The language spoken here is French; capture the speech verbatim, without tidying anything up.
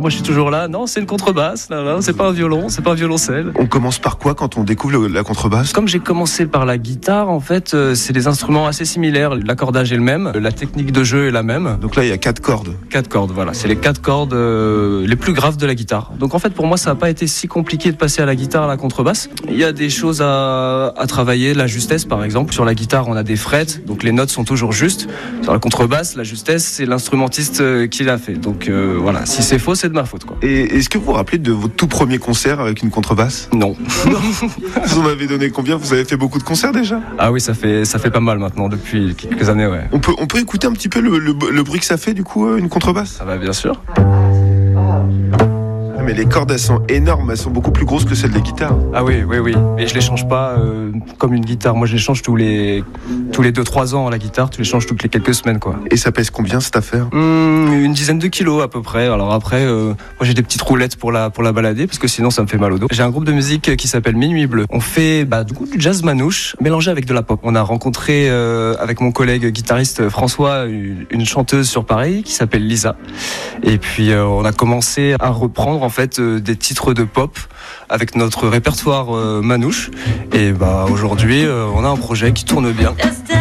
moi je suis toujours là. Non, c'est une contrebasse. Non, non, c'est pas un violon, c'est pas un violoncelle. On commence par quoi quand on découvre le, la contrebasse ? Comme j'ai commencé par la guitare, en fait, euh, c'est des instruments assez similaires. L'accordage est le même, la technique de jeu est la même. Donc là, il y a quatre cordes. Quatre cordes, voilà. C'est les quatre cordes euh, les plus graves de la guitare. Donc en fait, pour moi, ça n'a pas été si compliqué de passer à la guitare, à la contrebasse. Il y a des choses à, à travailler, la justesse par exemple. Sur la guitare, on a des frettes, donc les notes sont toujours justes. Sur la contrebasse, la justesse, c'est l'instrumentiste qui l'a fait. Donc euh, voilà, si c'est faux, c'est de ma faute, quoi. Et est-ce que vous vous rappelez de votre tout premier concert avec une contrebasse ? Non. Vous en avez donné combien ? Vous avez fait beaucoup de concerts déjà ? Ah oui, ça fait, ça fait pas mal maintenant, depuis quelques années, ouais. On peut, on peut écouter un petit peu le, le, le bruit que ça fait, du coup, une contrebasse ? Ah bah bien sûr. Mais les cordes, elles sont énormes, elles sont beaucoup plus grosses que celles des guitares. Ah oui, oui, oui. Et je les change pas euh, comme une guitare. Moi, je les change tous les tous les deux trois ans. La guitare, tu les changes toutes les quelques semaines, quoi. Et ça pèse combien cette affaire ? Mmh, une dizaine de kilos à peu près. Alors après, euh, moi j'ai des petites roulettes pour la pour la balader parce que sinon ça me fait mal au dos. J'ai un groupe de musique qui s'appelle Minuit Bleu. On fait bah, du coup du jazz manouche mélangé avec de la pop. On a rencontré euh, avec mon collègue guitariste François une, une chanteuse sur Paris qui s'appelle Lisa. Et puis euh, on a commencé à reprendre en fait euh, des titres de pop avec notre répertoire euh, manouche. Et bah aujourd'hui euh, on a un projet qui tourne bien.